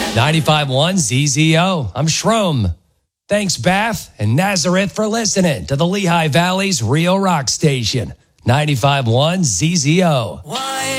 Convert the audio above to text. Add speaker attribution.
Speaker 1: 95.1 ZZO. I'm Shroom. Thanks, Bath and Nazareth, for listening to the Lehigh Valley's Real Rock Station. 95.1 ZZO.